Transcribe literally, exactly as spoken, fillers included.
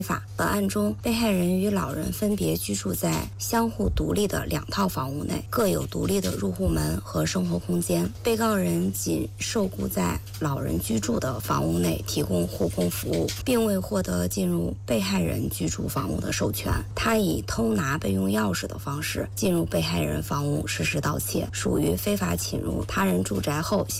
法。本案中，被害人与老人分别居住在相互独立的两套房屋内，各有独立的入户门和生活空间。被告人仅受雇在老人居住的房屋内提供护工服务，并未获得进入被害人居住房屋的授权。他以偷拿备用钥匙的方式进入被害人房屋实施盗窃，属于非法侵入他人住宅后行